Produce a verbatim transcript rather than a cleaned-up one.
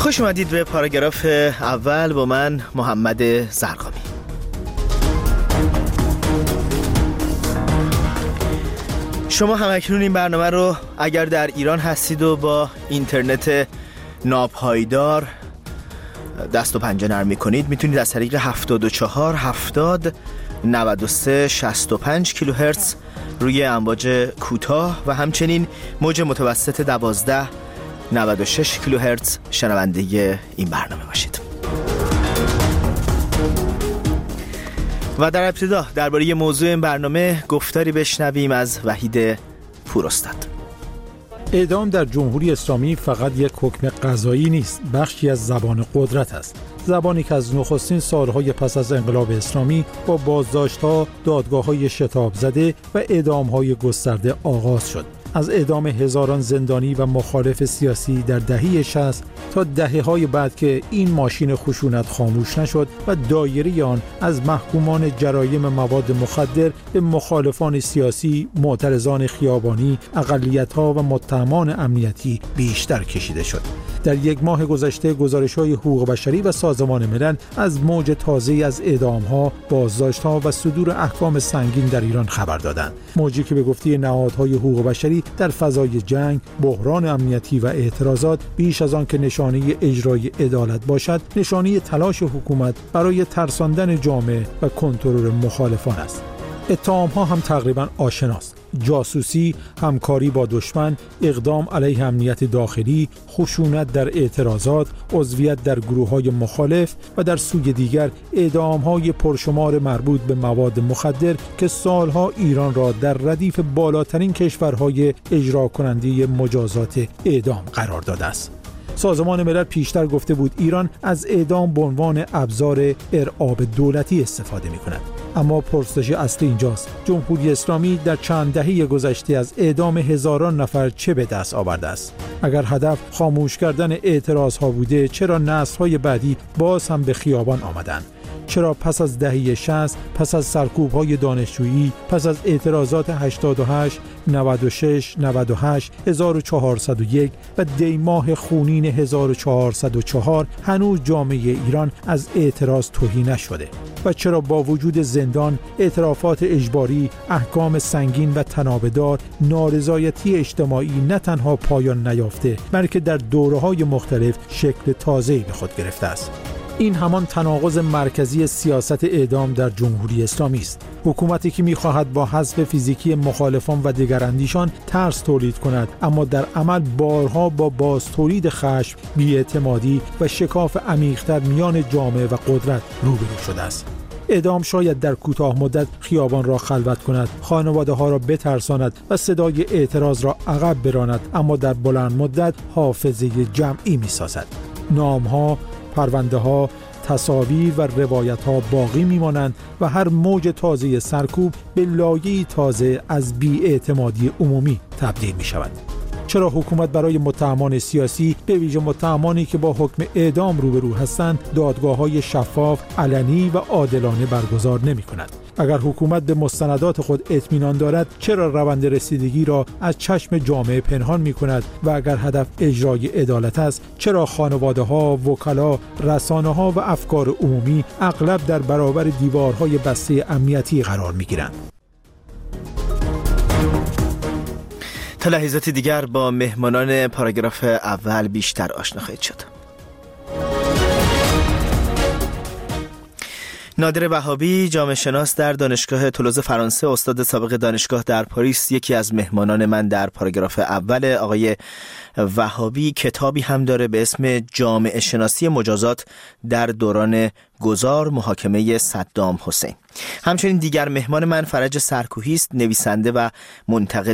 خوش اومدید به پاراگراف اول با من محمد زرقامی. شما هم اکنون این برنامه رو اگر در ایران هستید و با اینترنت ناپایدار دست و پنجه نرم می‌کنید، میتونید از طریق هفتاد و چهار هفتاد نود و سه شصت و پنج کیلوهرتز روی امواج کوتاه و همچنین موج متوسط دوازده نود و شش کیلوهرتز شنونده این برنامه باشید. و در ابتدا درباره موضوع این برنامه گفتاری بشنویم از وحید پوراستاد. اعدام در جمهوری اسلامی فقط یک حکم قضایی نیست، بخشی از زبان قدرت است. زبانی که از نخستین سالهای پس از انقلاب اسلامی با بازداشت‌ها، دادگاه‌های شتاب زده و اعدام‌های گسترده آغاز شد. از اعدام هزاران زندانی و مخالف سیاسی در دهه شصت تا دهه‌های بعد که این ماشین خشونت خاموش نشد و دایره آن از محکومان جرایم مواد مخدر به مخالفان سیاسی، معترضان خیابانی، اقلیت‌ها و متهمان امنیتی بیشتر کشیده شد. در یک ماه گذشته گزارش‌های حقوق بشری و سازمان ملل از موج تازه‌ای از اعدام‌ها، بازداشت‌ها و صدور احکام سنگین در ایران خبر دادند. موجی که به گفته نهادهای حقوق بشری در فضای جنگ، بحران امنیتی و اعتراضات بیش از آن که نشانه اجرای عدالت باشد، نشانه تلاش حکومت برای ترساندن جامعه و کنترل مخالفان است. اتهام‌ها هم تقریباً آشناست: جاسوسی، همکاری با دشمن، اقدام علیه امنیت داخلی، خشونت در اعتراضات، عضویت در گروه‌های مخالف و در سوی دیگر اعدام‌های پرشمار مربوط به مواد مخدر که سالها ایران را در ردیف بالاترین کشورهای اجرا کننده مجازات اعدام قرار داده است. سازمان ملل پیشتر گفته بود ایران از اعدام به عنوان ابزار ارعاب دولتی استفاده می‌کند. اما پرسش اصلی اینجاست: جمهوری اسلامی در چند دهه گذشته از اعدام هزاران نفر چه به دست آورده است؟ اگر هدف خاموش کردن اعتراضها بوده، چرا نسل‌های بعدی باز هم به خیابان آمدند؟ چرا پس از دهه شصت، پس از سرکوب‌های دانشجویی، پس از اعتراضات هشتاد و هشت، نود و شش، نود و هشت، هزار و چهارصد و یک و دیماه خونین هزار و چهارصد و چهار هنوز جامعه ایران از اعتراض تهی نشده؟ و چرا با وجود زندان، اعترافات اجباری، احکام سنگین و تنابدار، نارضایتی اجتماعی نه تنها پایان نیافته، بلکه در دوره‌های مختلف شکل تازه‌ای به خود گرفته است؟ این همان تناقض مرکزی سیاست اعدام در جمهوری اسلامی است. حکومتی که می‌خواهد با حذف فیزیکی مخالفان و دگراندیشان ترس تولید کند، اما در عمل بارها با باز تولید خشم، بی‌اعتمادی و شکاف عمیق‌تر میان جامعه و قدرت روبرو شده است. اعدام شاید در کوتاه مدت خیابان را خلوت کند، خانواده‌ها را بترساند و صدای اعتراض را عقب براند، اما در بلند مدت حافظه جمعی می‌سازد. نام‌ها، پرونده‌ها، تصاویر و روایت‌ها باقی می‌مانند و هر موج تازه سرکوب به لایه‌ای تازه از بی‌اعتمادی عمومی تبدیل می‌شود. چرا حکومت برای متهمان سیاسی، به ویژه متهمانی که با حکم اعدام روبرو هستند، دادگاه‌های شفاف، علنی و عادلانه برگزار نمی‌کند؟ اگر حکومت به مستندات خود اطمینان دارد، چرا روند رسیدگی را از چشم جامعه پنهان می‌کند؟ و اگر هدف اجرای عدالت است، چرا خانواده‌ها، وکلا، رسانه‌ها و افکار عمومی اغلب در برابر دیوارهای بسته امنیتی قرار می‌گیرند؟ تا لحظاتی دیگر با مهمانان پاراگراف اول بیشتر آشنا خواهید شد. نادر وهابی، جامعه شناس در دانشگاه تولوز فرانسه، استاد سابق دانشگاه در پاریس، یکی از مهمانان من در پاراگراف اول. آقای وهابی کتابی هم داره به اسم جامعه شناسی مجازات در دوران گذار محاکمه صدام حسین. همچنین دیگر مهمان من فرج سرکوهی است، نویسنده و منتقد